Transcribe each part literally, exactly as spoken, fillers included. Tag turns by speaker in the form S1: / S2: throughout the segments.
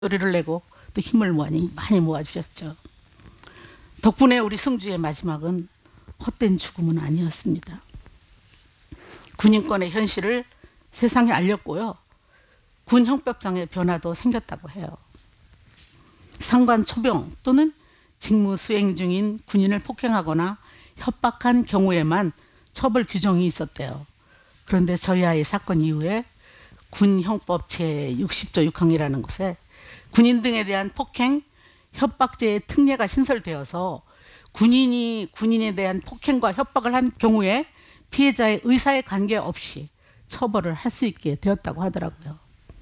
S1: 소리를 내고 또 힘을 많이, 많이 모아주셨죠. 덕분에 우리 승주의 마지막은 헛된 죽음은 아니었습니다. 군인권의 현실을 세상에 알렸고요. 군 형법상의 변화도 생겼다고 해요. 상관 초병 또는 직무 수행 중인 군인을 폭행하거나 협박한 경우에만 처벌 규정이 있었대요. 그런데 저희 아이 사건 이후에 군형법 제육십 조 육 항이라는 곳에 군인 등에 대한 폭행, 협박죄의 특례가 신설되어서 군인이 군인에 대한 폭행과 협박을 한 경우에 피해자의 의사에 관계없이 처벌을 할 수 있게 되었다고 하더라고요.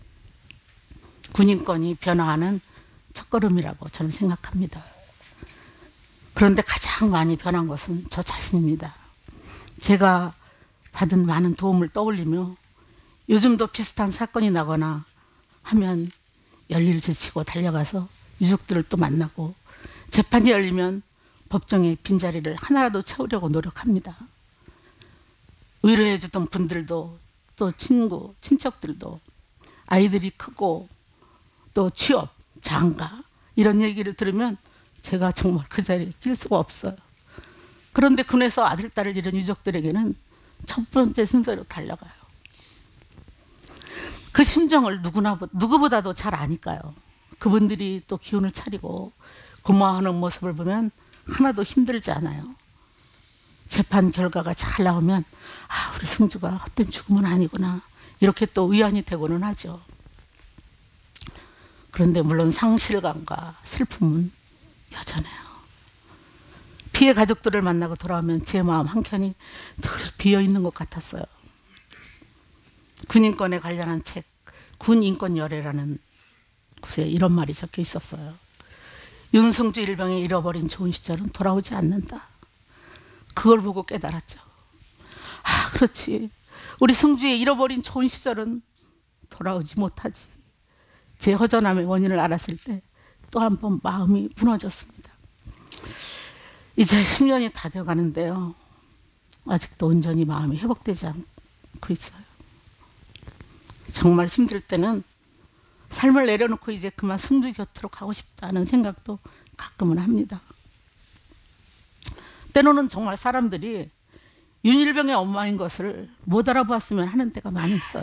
S1: 군인권이 변화하는 첫걸음이라고 저는 생각합니다. 그런데 가장 많이 변한 것은 저 자신입니다. 제가 받은 많은 도움을 떠올리며 요즘도 비슷한 사건이 나거나 하면 열일을 제치고 달려가서 유족들을 또 만나고 재판이 열리면 법정의 빈자리를 하나라도 채우려고 노력합니다. 의뢰해 주던 분들도 또 친구, 친척들도 아이들이 크고 또 취업, 장가 이런 얘기를 들으면 제가 정말 그 자리에 낄 수가 없어요. 그런데 군에서 아들, 딸을 잃은 유족들에게는 첫 번째 순서로 달려가요. 그 심정을 누구나, 누구보다도 잘 아니까요. 그분들이 또 기운을 차리고 고마워하는 모습을 보면 하나도 힘들지 않아요. 재판 결과가 잘 나오면 아, 우리 승주가 헛된 죽음은 아니구나 이렇게 또 위안이 되고는 하죠. 그런데 물론 상실감과 슬픔은 여전해요. 피해 가족들을 만나고 돌아오면 제 마음 한켠이 늘 비어있는 것 같았어요. 군인권에 관련한 책 군인권열애라는 곳에 이런 말이 적혀 있었어요. 윤승주 일병이 잃어버린 좋은 시절은 돌아오지 않는다. 그걸 보고 깨달았죠. 아, 그렇지. 우리 승주의 잃어버린 좋은 시절은 돌아오지 못하지. 제 허전함의 원인을 알았을 때 또 한 번 마음이 무너졌습니다. 이제 십 년이 다 되어 가는데요. 아직도 온전히 마음이 회복되지 않고 있어요. 정말 힘들 때는 삶을 내려놓고 이제 그만 승주 곁으로 가고 싶다는 생각도 가끔은 합니다. 때로는 정말 사람들이 윤일병의 엄마인 것을 못 알아보았으면 하는 때가 많이 있어요.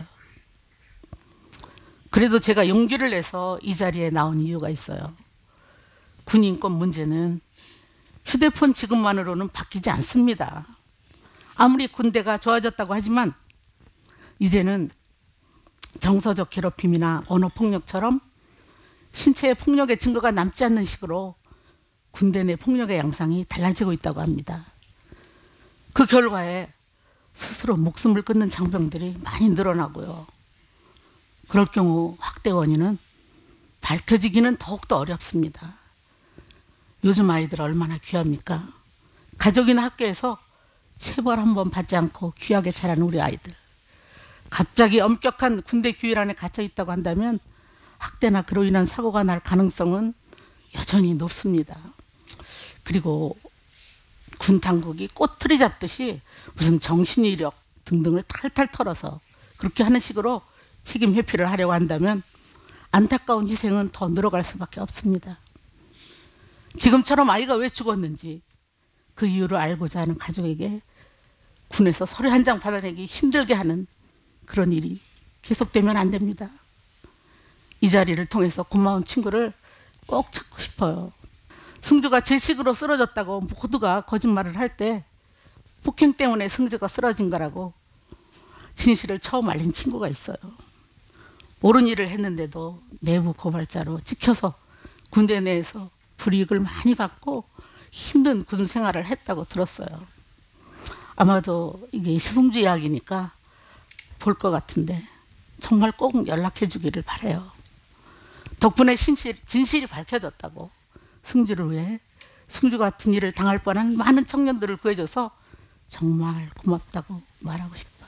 S1: 그래도 제가 용기를 내서 이 자리에 나온 이유가 있어요. 군인권 문제는 휴대폰 지급만으로는 바뀌지 않습니다. 아무리 군대가 좋아졌다고 하지만 이제는 정서적 괴롭힘이나 언어폭력처럼 신체의 폭력의 증거가 남지 않는 식으로 군대 내 폭력의 양상이 달라지고 있다고 합니다. 그 결과에 스스로 목숨을 끊는 장병들이 많이 늘어나고요. 그럴 경우 학대 원인은 밝혀지기는 더욱더 어렵습니다. 요즘 아이들 얼마나 귀합니까? 가족이나 학교에서 체벌 한번 받지 않고 귀하게 자란 우리 아이들. 갑자기 엄격한 군대 규율 안에 갇혀 있다고 한다면 학대나 그로 인한 사고가 날 가능성은 여전히 높습니다. 그리고 군 당국이 꼬투리 잡듯이 무슨 정신이력 등등을 탈탈 털어서 그렇게 하는 식으로 책임 회피를 하려고 한다면 안타까운 희생은 더 늘어갈 수밖에 없습니다. 지금처럼 아이가 왜 죽었는지 그 이유를 알고자 하는 가족에게 군에서 서류 한 장 받아내기 힘들게 하는 그런 일이 계속되면 안 됩니다. 이 자리를 통해서 고마운 친구를 꼭 찾고 싶어요. 승주가 질식으로 쓰러졌다고 모두가 거짓말을 할 때 폭행 때문에 승주가 쓰러진 거라고 진실을 처음 알린 친구가 있어요. 옳은 일을 했는데도 내부 고발자로 찍혀서 군대 내에서 불이익을 많이 받고 힘든 군 생활을 했다고 들었어요. 아마도 이게 승주 이야기니까 볼 것 같은데 정말 꼭 연락해 주기를 바라요. 덕분에 진실, 진실이 밝혀졌다고 승주를 위해 승주 같은 일을 당할 뻔한 많은 청년들을 구해줘서 정말 고맙다고 말하고 싶어요.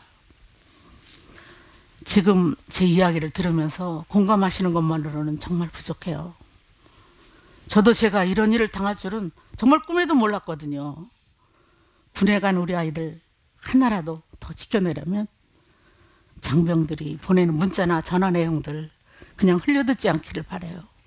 S1: 지금 제 이야기를 들으면서 공감하시는 것만으로는 정말 부족해요. 저도 제가 이런 일을 당할 줄은 정말 꿈에도 몰랐거든요. 군에 간 우리 아이들 하나라도 더 지켜내려면 장병들이 보내는 문자나 전화 내용들 그냥 흘려듣지 않기를 바라요.